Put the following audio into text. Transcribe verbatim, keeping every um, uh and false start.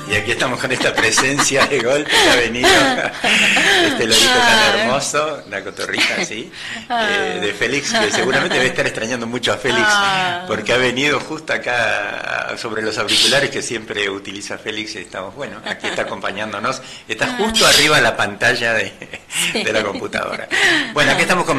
Y aquí estamos con esta presencia de golpe que ha venido, este lorito tan hermoso, la cotorrita, ¿sí? Eh, de Félix, que seguramente debe estar extrañando mucho a Félix, porque ha venido justo acá sobre los auriculares que siempre utiliza Félix. Estamos, bueno, aquí está acompañándonos, está justo arriba de la pantalla de, de la computadora. Bueno, aquí estamos con